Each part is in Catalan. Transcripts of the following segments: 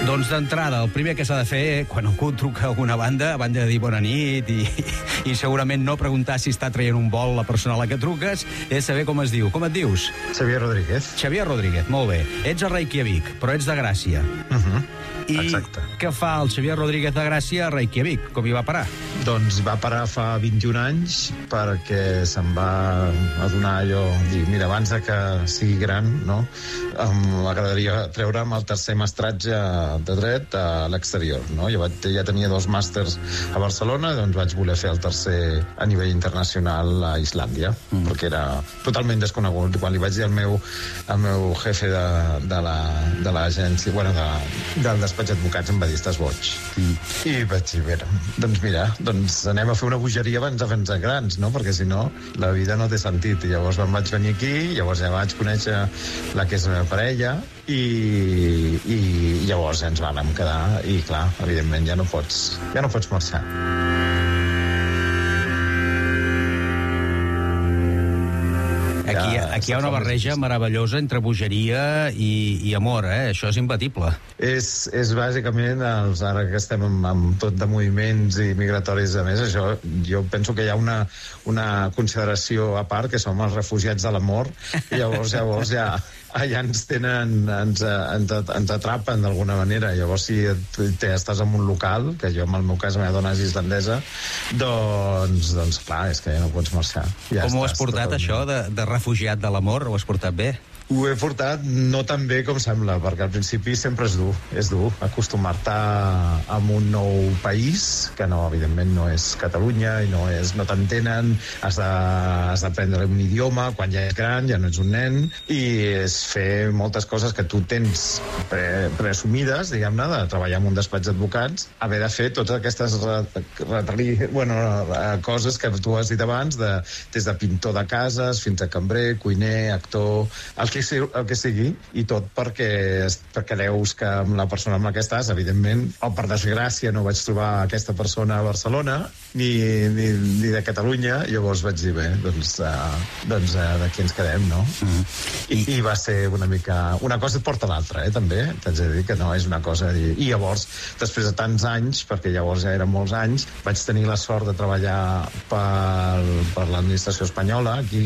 Doncs d'entrada, el primer que s'ha de fer quan algú truca a alguna banda, a banda de dir bona nit i segurament no preguntar si està traient un vol la persona a la que truques, és saber com es diu. Com et dius? Xavier Rodríguez. Xavier Rodríguez, molt bé. Ets a Reykjavik, però ets de Gràcia. Exacte. I què fa el Xavier Rodríguez de Gràcia a Reykjavik? Com hi va parar? Doncs va parar fa 21 anys perquè se'n va adonar allò, dir, mira, abans de que sigui gran, no, m'agradaria treure'm el tercer mestratge de dret a l'exterior, no? Jo ja tenia 2 màsters a Barcelona, doncs vaig voler fer el tercer a nivell internacional a Islàndia, perquè era totalment desconegut. Quan li vaig dir al meu jefe de l'agència, bueno, del despatx d'advocats, em va dir, estàs boig. I vaig dir, doncs anem a fer una bogeria abans de fer-nos grans, no? Perquè si no, la vida no té sentit. I llavors me'n vaig venir aquí, llavors ja vaig conèixer la que és la meva parella i llavors ja ens vàrem quedar i clar, evidentment ja no pots marxar. Aquí hi ha una barreja meravellosa entre bogeria i amor, Això és imbatible. És bàsicament, ara que estem amb tot de moviments i migratoris, a més, això, jo penso que hi ha una consideració a part, que som els refugiats de l'amor, i llavors ja allà ens atrapen d'alguna manera. Llavors, si estàs en un local, que jo, en el meu cas, la meva dona és islandesa, doncs clar, és que ja no pots marxar. Com ho has portat, això, de refugiat de l'amor? Ho has portat bé? Ho he portat no tan bé com sembla, perquè al principi sempre és dur acostumar-te a un nou país, que no, evidentment no és Catalunya, i no t'entenen, has d'aprendre un idioma, quan ja ets gran, ja no ets un nen, i és fer moltes coses que tu tens preassumides, diguem-ne, de treballar en un despatx d'advocats, haver de fer totes aquestes coses que tu has dit abans, des de pintor de cases fins a cambrer, cuiner, actor, el que sigui, i tot perquè veus que amb la persona amb la que estàs, evidentment, o per desgràcia no vaig trobar aquesta persona a Barcelona ni de Catalunya, llavors vaig dir, bé, doncs d'aquí ens quedem, no? I va ser una mica... Una cosa et porta a l'altra, també, t'haig de dir que no és una cosa... I llavors, després de tants anys, perquè llavors ja eren molts anys, vaig tenir la sort de treballar per l'administració espanyola aquí,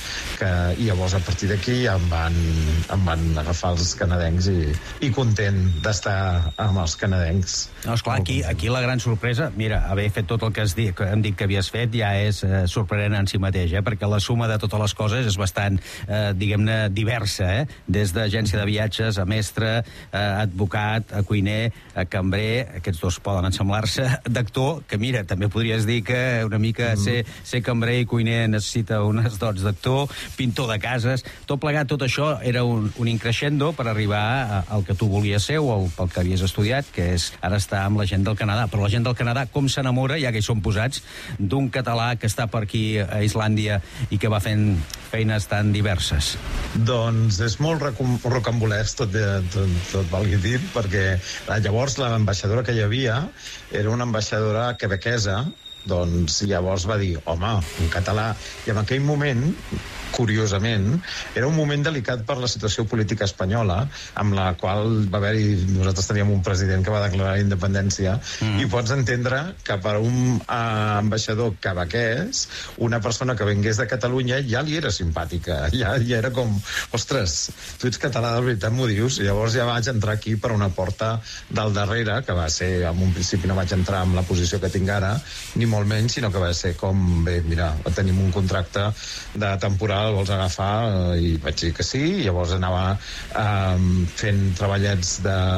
i llavors a partir d'aquí ja em van agafar els canadencs i content d'estar amb els canadencs. No, esclar, aquí la gran sorpresa, mira, haver fet tot el que hem dit que havies fet ja és sorprenent en si mateix, perquè la suma de totes les coses és bastant, diguem-ne, diversa, des d'agència de viatges a mestre, a advocat, a cuiner, a cambrer, aquests dos poden ensemblar-se, d'actor, que mira, també podries dir que una mica ser cambrer i cuiner necessita unes dots d'actor, pintor de cases, tot plegat, tot això era un increixendo per arribar al que tu volies ser o pel que havies estudiat, que és ara estar amb la gent del Canadà. Però la gent del Canadà com s'enamora, ja que hi són posats, d'un català que està per aquí a Islàndia i que va fent feines tan diverses? Doncs és molt rocambolesc, tot valgui dir, perquè llavors l'ambaixadora que hi havia era una ambaixadora quebequesa, doncs llavors va dir, home, un català, i en aquell moment, curiosament, era un moment delicat per la situació política espanyola, amb la qual va haver-hi, nosaltres teníem un president que va declarar la independència, i pots entendre que per un ambaixador quebequès, una persona que vengués de Catalunya ja li era simpàtica, ja era com, ostres, tu ets català de veritat, m'ho dius? I llavors ja vaig entrar aquí per una porta del darrere, que va ser, en un principi no vaig entrar en la posició que tinc ara, ni molt menys, sinó que va ser com, bé, mira, tenim un contracte de temporal, vols agafar? I vaig dir que sí, i llavors anava fent treballets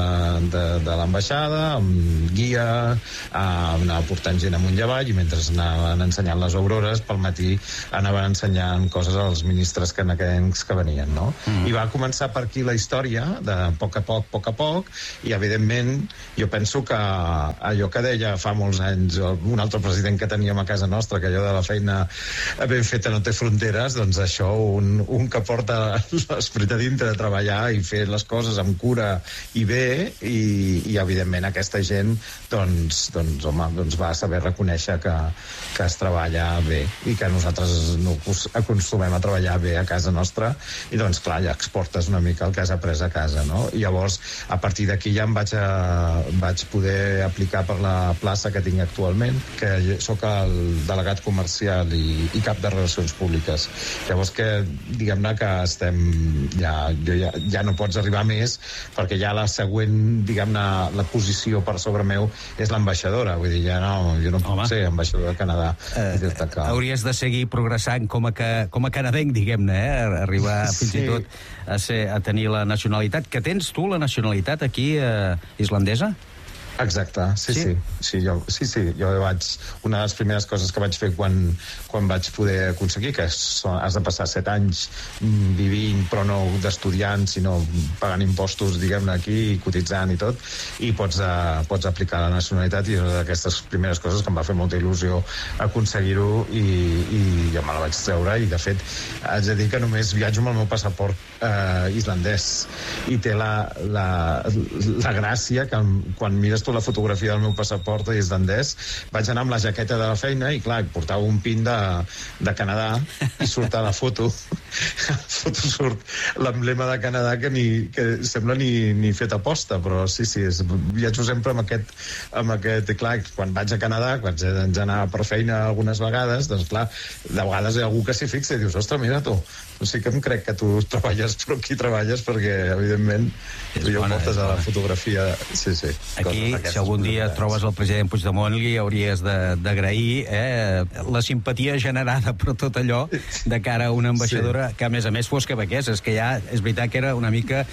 de l'ambaixada, amb guia, anava portant gent amunt i avall, i mentre anaven ensenyant les aurores, pel matí anaven ensenyant coses als ministres canadencs que venien, no? I va començar per aquí la història, de poc a poc, i evidentment jo penso que allò que deia fa molts anys un altre president president que teníem a casa nostra, que allò de la feina ben feta no té fronteres, doncs això, un que porta l'esperit a dintre de treballar i fer les coses amb cura i bé, i evidentment aquesta gent doncs va saber reconèixer que es treballa bé i que nosaltres no acostumem a treballar bé a casa nostra, i doncs clar, ja exportes una mica el que has après a casa, no? I llavors, a partir d'aquí ja em vaig poder aplicar per la plaça que tinc actualment, que sóc el delegat comercial i cap de relacions públiques. Llavors que, diguem-ne que ja no pots arribar més, perquè ja la següent, diguem-ne, la posició per sobre meu és l'ambaixadora, vull dir, jo no puc ser ambaixador de Canadà. Hauries de seguir progressant com a canadenc, diguem-ne, arribar fins i tot a tenir la nacionalitat. Que tens tu la nacionalitat aquí islandesa? Exacte, sí. Jo una de les primeres coses que vaig fer quan vaig poder aconseguir, que has de passar 7 anys vivint, però no d'estudiant, sinó pagant impostos, diguem-ne, aquí, cotitzant i tot, i pots aplicar la nacionalitat, i és una d'aquestes primeres coses que em va fer molta il·lusió aconseguir-ho, i jo me la vaig treure, i de fet haig de dir que només viatjo amb el meu passaport islandès, i té la gràcia que quan mires la fotografia del meu passaport islandès, vaig anar amb la jaqueta de la feina i clar, portava un pin de Canadà i surt a la foto surt l'emblema de Canadà que sembla ni fet aposta, però sí, viatjo sempre amb aquest, clar, quan vaig a Canadà, quan haig d'anar per feina algunes vegades, doncs clar, de vegades hi ha algú que s'hi fixa i dius, ostres, mira tu, sí que em crec que tu treballes, però aquí treballes perquè, evidentment, tu ja ho portes a la fotografia. Sí. Aquí, si algun dia trobes el president Puigdemont, li hauries d'agrair la simpatia generada per tot allò de cara a una ambaixadora que, a més fos quebequesa. És que ja és veritat que era una mica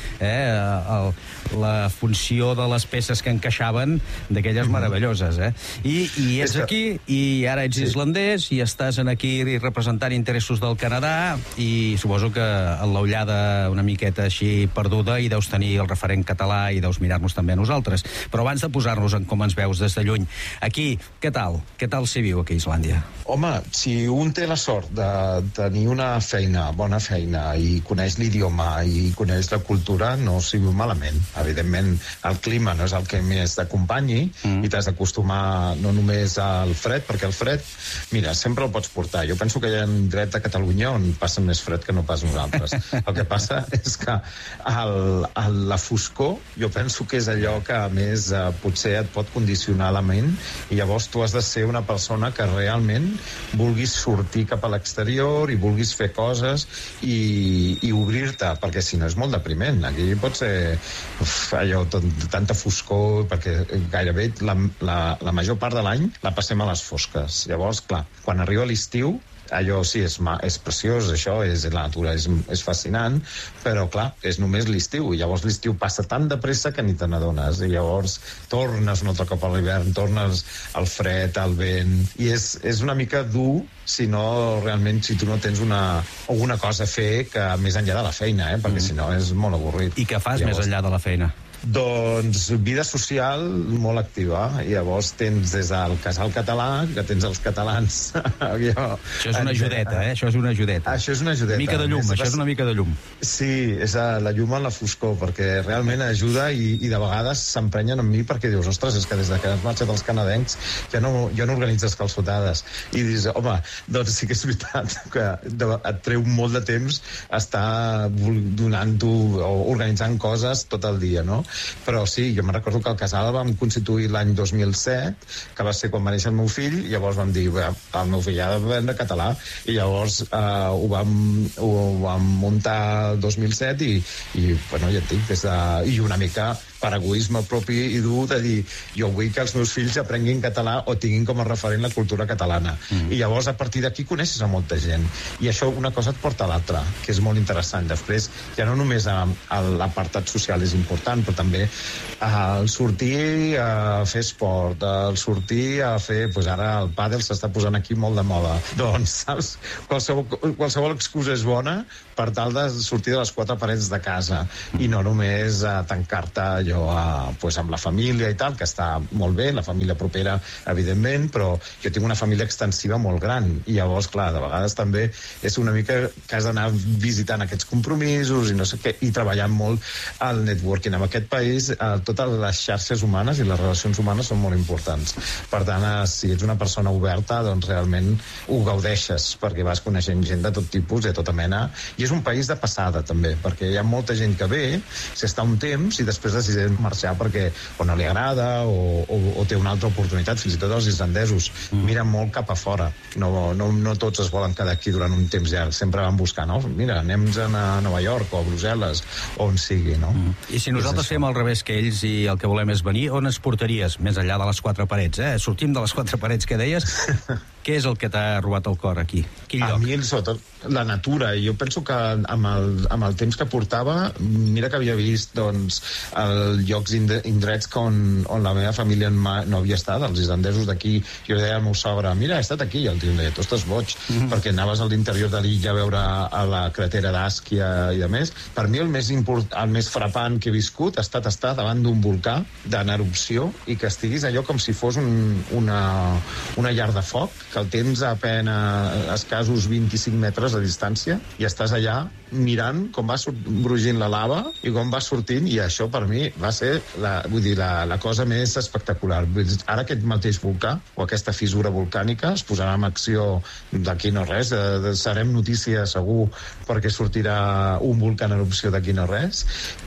la funció de les peces que encaixaven d'aquelles meravelloses. I ets aquí, i ara ets islandès, i estàs aquí representant interessos del Canadà, i suposo que l'ullada una miqueta així perduda, i deus tenir el referent català i deus mirar-nos també a nosaltres. Però abans de posar-nos en com ens veus des de lluny, aquí, què tal? Què tal s'hi viu aquí a Islàndia? Home, si un té la sort de tenir una bona feina, i coneix l'idioma i coneix la cultura, no s'hi viu malament. Evidentment, el clima no és el que més t'acompanyi, i t'has d'acostumar no només al fred, perquè el fred, mira, sempre el pots portar. Jo penso que hi ha un dret a Catalunya on passa més fred que no pas nosaltres. El que passa és que la foscor, jo penso que és allò que a més potser et pot condicionar la ment, i llavors tu has de ser una persona que realment vulguis sortir cap a l'exterior i vulguis fer coses i obrir-te, perquè si no és molt depriment. Aquí pot ser allò, tanta foscor, perquè gairebé la major part de l'any la passem a les fosques. Llavors, clar, quan arriba l'estiu, allò sí, és preciós, això, la natura és fascinant, però clar, és només l'estiu, i llavors l'estiu passa tan de pressa que ni te n'adones, i llavors tornes un altre cop a l'hivern, tornes al fred, al vent, i és una mica dur si tu no tens alguna cosa a fer que més enllà de la feina, perquè si no és molt avorrit. I què fas més enllà de la feina? Doncs vida social molt activa, i llavors tens des del Casal Català, que tens els catalans això és una ajudeta, Això és una ajudeta. Això és una ajudeta. Mica de llum, això és una mica de llum. Sí, és la llum en la foscor, perquè realment ajuda, i de vegades s'emprenyen amb mi perquè dius, ostres, és que des que has marxat els canadencs ja no organitzes calçotades, i dius, home, doncs sí que és veritat que et treu molt de temps estar donant-ho o organitzant coses tot el dia, no? Però sí, jo me'n recordo que el casal el vam constituir l'any 2007, que va ser quan va néixer el meu fill, i llavors vam dir, el meu fill ha d'aprendre català, i llavors ho vam muntar el 2007, i bueno, ja et dic, i una mica per egoisme propi i dur de dir, jo vull que els meus fills aprenguin català o tinguin com a referent la cultura catalana. I llavors a partir d'aquí coneixes a molta gent, i això una cosa et porta a l'altra, que és molt interessant. Després ja no només l'apartat social és important, però també el sortir a fer esport, el sortir a fer, doncs ara el pàdel s'està posant aquí molt de moda, doncs saps, qualsevol excusa és bona per tal de sortir de les 4 parets de casa, i no només tancar-te allò amb la família i tal, que està molt bé, la família propera, evidentment, però jo tinc una família extensiva molt gran, i llavors, clar, de vegades també és una mica que has d'anar visitant aquests compromisos i no sé què, i treballant molt al networking. En aquest país, totes les xarxes humanes i les relacions humanes són molt importants. Per tant, si ets una persona oberta, doncs realment ho gaudeixes, perquè vas coneixent gent de tot tipus, de tota mena, i és un país de passada, també, perquè hi ha molta gent que ve, s'hi està un temps i després decideix marxar perquè o no li agrada o té una altra oportunitat. Fins i tot els islandesos miren molt cap a fora. No tots es volen quedar aquí durant un temps llarg. Sempre van buscar, no? Mira, anem a Nova York o a Brussel·les, on sigui, no? I si nosaltres fem al revés que ells i el que volem és venir, on es portaries? Més enllà de les quatre parets, eh? Sortim de les quatre parets que deies. Què és el que t'ha robat el cor aquí? Quin lloc? A mi, sobretot, la natura. Jo penso que amb el temps que portava, mira que havia vist llocs indrets on la meva família no havia estat, els islandesos d'aquí. Jo deia al meu sogre, mira, he estat aquí, i el tio em deia, tu estàs boig, perquè anaves a l'interior de l'illa a veure a la cratera d'Àsquia i de més. Per mi el més frapant que he viscut ha estat estar davant d'un volcà en erupció i que estiguis allò com si fos una llar de foc, que el tens a penes escassos 25 metres de distància i estàs allà mirant com va brugint la lava i com va sortint, i això per mi va ser la cosa més espectacular. Ara aquest mateix volcà o aquesta fissura volcànica es posarà en acció d'aquí no res, serem notícia segur, perquè sortirà un volcà en erupció d'aquí no res,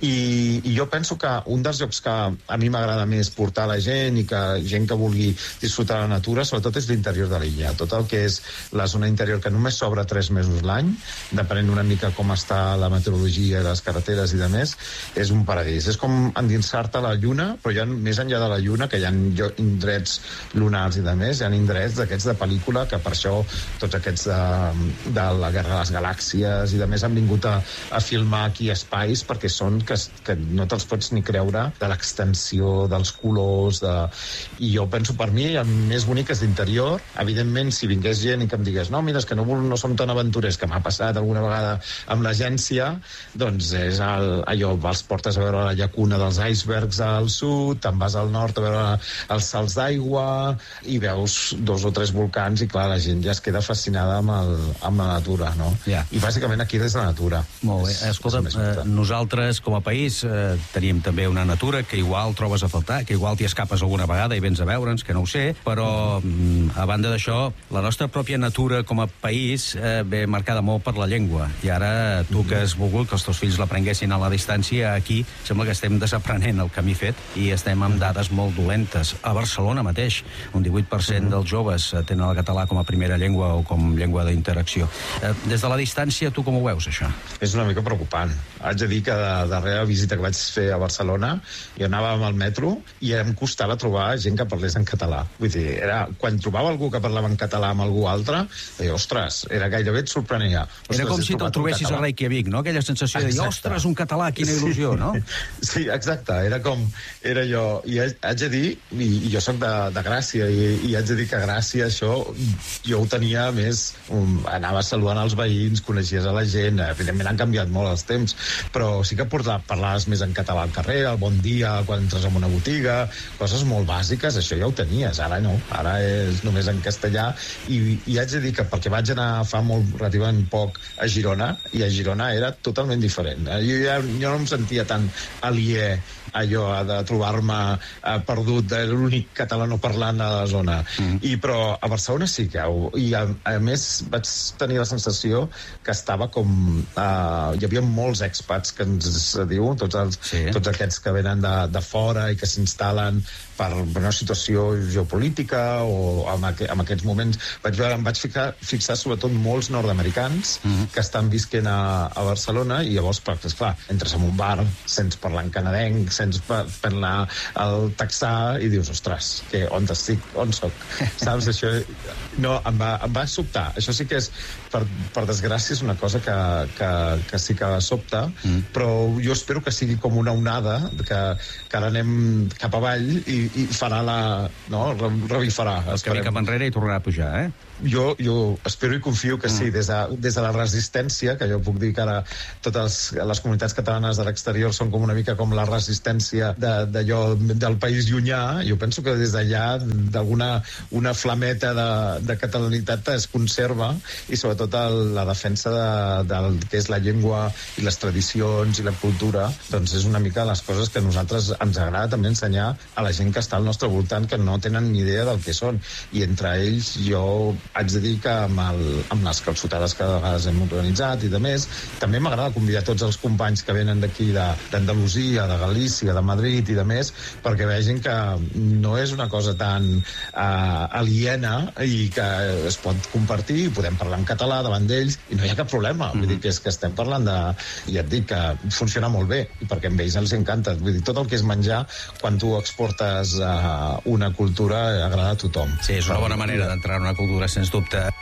i jo penso que un dels llocs que a mi m'agrada més portar a la gent i que gent que vulgui disfrutar de la natura, sobretot és l'interior de l'illa. Tot el que és la zona interior, que només s'obre 3 mesos l'any, depenent una mica com està la meteorologia, les carreteres i de més, és un paradís. És com endinsar-te a la Lluna, però ja més enllà de la Lluna, que hi ha indrets lunars i de més, hi ha indrets d'aquests de pel·lícula, que per això tots aquests de la Guerra de les Galàxies i de més han vingut a filmar aquí espais, perquè són que no te'ls pots ni creure de l'extensió, dels colors, i jo penso, per mi, el més bonic és l'interior. Evidentment, si vingués gent i que em digués, no, mira, és que no som tan aventurers, que m'ha passat alguna vegada amb l'agència, doncs és allò, els portes a veure la llacuna dels icebergs al sud, te'n vas al nord a veure els salts d'aigua i veus 2 o 3 volcans i clar, la gent ja es queda fascinada amb la natura, no? Yeah. I bàsicament aquí és la natura. Molt bé. Escolta, nosaltres com a país tenim també una natura que igual trobes a faltar, que igual t'hi escapes alguna vegada i vens a veure'ns, que no ho sé, però a banda d'això, la nostra pròpia natura com a país ve marcada molt per la llengua. I ara tu que has volgut que els teus fills l'aprenguessin a la distància, aquí sembla que estem desaprenent el camí fet i estem amb dades molt dolentes. A Barcelona mateix, un 18% dels joves tenen el català com a primera llengua o com llengua d'interacció. Des de la distància, tu com ho veus, això? És una mica preocupant. Haig de dir que de la darrera visita que vaig fer a Barcelona, jo anava amb el metro i em costava trobar gent que parlés en català. Vull dir, quan trobava algú que parlava en català amb algú altre, deia, ostres, era gairebé et sorprenia. Era com si te'l trobessis a Reykjavik, no? Aquella sensació de dir, ostres, un català, quina il·lusió, no? Sí, exacte, era jo, i haig de dir, i jo soc de Gràcia, i haig de dir que a Gràcia això jo ho tenia més, anava saludant els veïns, coneixies a la gent, evidentment han canviat molt els temps, però sí que parlaves més en català al carrer, el bon dia, quan entres en una botiga, coses molt bàsiques, això ja ho tenies, ara no, ara és només en castellà, i haig de dir que perquè vaig anar fa relativament poc a Girona, i a Girona era totalment diferent. Jo no em sentia tan aliè allò de trobar-me perdut, l'únic catalanoparlant a la zona. Però a Barcelona sí que i a més vaig tenir la sensació que estava com hi havia molts expats, que ens diu, tots aquests que venen de fora i que s'instal·len per una situació geopolítica o en aquests moments em vaig fixar sobretot molts nord-americans que estan visquent a Barcelona, i llavors, clar, entres en un bar sense parlar en canadenc, sense parlar el texà, i dius, ostres, on estic, on soc? Saps? Això no, em va sobtar. Això sí que és, per desgràcia, és una cosa que sí que sobta, però jo espero que sigui com una onada, que ara anem cap avall i farà revifarà. El camí cap enrere i tornarà tornarà a pujar, eh? Jo espero i confio que sí, des de la resistència, que jo puc dir que ara totes les comunitats catalanes de l'exterior són com una mica com la resistència d'allò del país llunyà. Jo penso que des d'allà una flameta de catalanitat es conserva, i sobretot la defensa del que és la llengua i les tradicions i la cultura, doncs és una mica les coses que a nosaltres ens agrada també ensenyar a la gent que està al nostre voltant, que no tenen ni idea del que són. I entre ells jo haig de dir que amb les calçotades que a vegades hem organitzat i de més, també m'agrada convidar tots els companys que venen d'aquí, d'Andalusia, de Galícia, de Madrid i de més, perquè vegin que no és una cosa tan aliena i que es pot compartir, i podem parlar en català davant d'ells i no hi ha cap problema. Vull dir que és que estem parlant ja et dic que funciona molt bé, i perquè a ells els encanta. Vull dir, tot el que és menjar, quan tu exportes una cultura, agrada a tothom. Sí, és una bona manera d'entrar en una cultura, sens dubte.